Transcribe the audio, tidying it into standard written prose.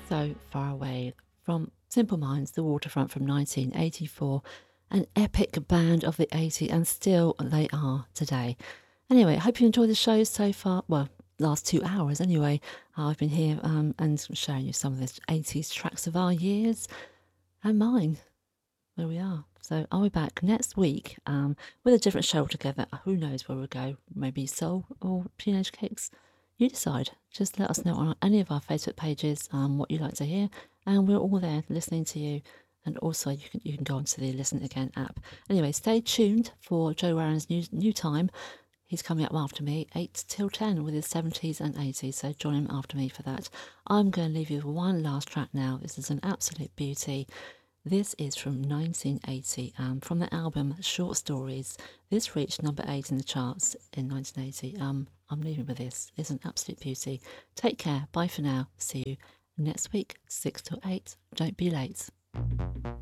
So Far Away from Simple Minds, The Waterfront from 1984, an epic band of the 80s, and still they are today. Anyway, I hope you enjoyed the show so far. Well, last 2 hours anyway. I've been here and showing you some of the 80s tracks of our years and mine, where we are. So I'll be back next week with a different show altogether. Who knows where we'll go? Maybe soul or teenage kicks. You decide. Just let us know on any of our Facebook pages what you'd like to hear, and we're all there listening to you. And also, you can go onto the Listen Again app. Anyway, stay tuned for Joe Warren's new time. He's coming up after me, 8 till 10, with his 70s and 80s, so join him after me for that. I'm going to leave you with one last track now. This is an absolute beauty. This is from 1980, from the album Short Stories. This reached number 8 in the charts in 1980. I'm leaving with this. It's an absolute beauty. Take care. Bye for now. See you next week, 6 till 8. Don't be late.